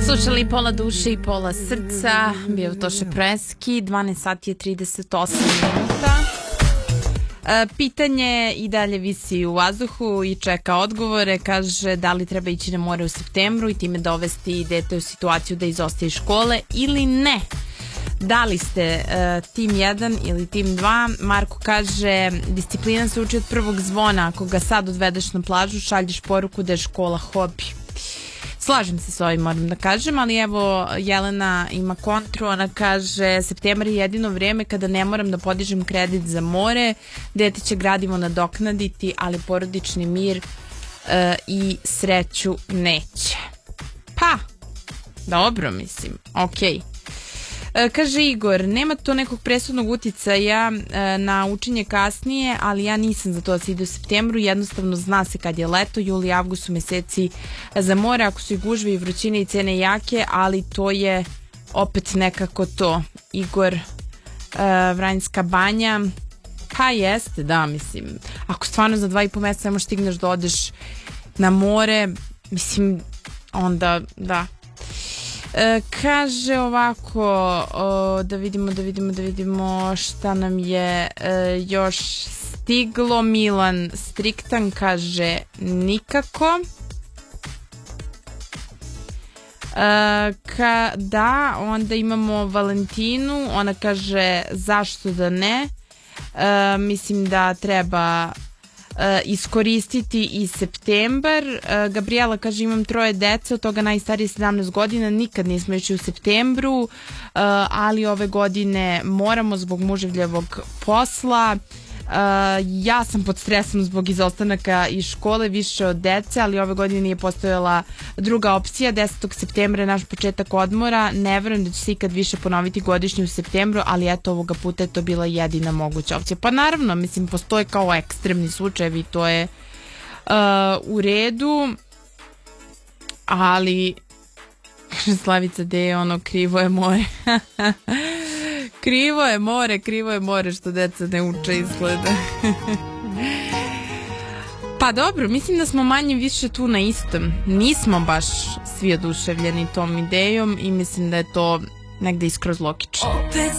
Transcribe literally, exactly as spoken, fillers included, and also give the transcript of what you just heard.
Slušali pola duše i pola srca, bio Toše Preski, dvanaest sati je trideset osam minuta. E, pitanje i dalje visi u vazduhu i čeka odgovore, kaže da li treba ići na more u septembru i time dovesti dete u situaciju da izostaje iz škole ili ne. Da li ste e, tim jedan ili tim dva? Marko kaže, disciplina se uči od prvog zvona, ako ga sad odvedeš na plažu, šalješ poruku da je škola hobi. Slažem se s ovim, moram da kažem, ali evo Jelena ima kontru, ona kaže septembar je jedino vrijeme kada ne moram da podižem kredit za more, dete će gradivo nadoknaditi, ali porodični mir e, i sreću neće. Pa, dobro, mislim, okej. Okay. E, kaže Igor, nema to nekog presudnog uticaja e, na učenje kasnije, ali ja nisam za to da se ide u septembru, jednostavno zna se kad je leto, juli i avgust su meseci za more, ako su i gužve i vrućine i cene jake, ali to je opet nekako to. Igor, e, Vranjska banja, pa jeste, da, mislim, ako stvarno za dva i po mjeseca ne možeš stigneš da odeš na more, mislim, onda, da. E, kaže ovako, o, da vidimo, da vidimo, da vidimo šta nam je e, još stiglo. Milan Striktan kaže nikako. E, ka, da, onda imamo Valentinu, ona kaže zašto da ne. E, mislim da treba Uh, iskoristiti i septembar. uh, Gabriela kaže imam troje dece, od toga najstarije sedamnaest godina, nikad nismo išli u septembru, uh, ali ove godine moramo zbog muževljevog posla. Uh, ja sam pod stresom zbog izostanaka iz škole više od dece, ali ove godine nije postojala druga opcija. Desetog septembra je naš početak odmora, ne verujem da će se ikad više ponoviti godišnji u septembru, ali eto ovoga puta je to bila jedina moguća opcija. Pa naravno, mislim, postoje kao ekstremni slučajevi i to je uh, u redu, ali Slavica, gde je ono, krivo je more. Krivo je more, krivo je more što deca ne uče, izgleda. Pa dobro, mislim da smo manje više tu na istom. Nismo baš svi oduševljeni tom idejom i mislim da je to negde iskroz logično. Opet